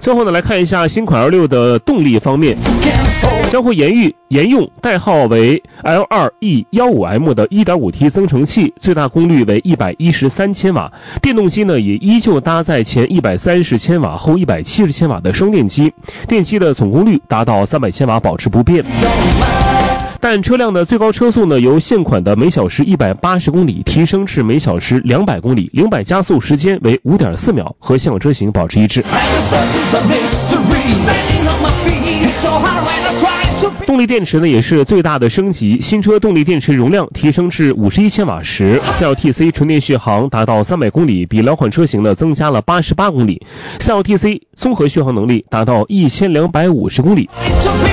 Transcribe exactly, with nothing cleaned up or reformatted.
最后呢，来看一下新款 L 六 的动力方面，将会沿用沿用代号为 L 二 E 一五 M 的 一点五 T 增程器，最大功率为一百一十三千瓦，电动机呢也依旧搭载前一百三十千瓦后一百七十千瓦的双电机，电机的总功率达到三百千瓦保持不变。但车辆的最高车速呢，由现款的每小时一百八十公里提升至每小时两百公里，零百加速时间为 五点四秒，和现款车型保持一致。动力电池呢也是最大的升级，新车动力电池容量提升至五十一千瓦时 ，C L T C 纯电续航达到三百公里，比老款车型呢增加了八十八公里 ，C L T C 综合续航能力达到一千两百五十公里。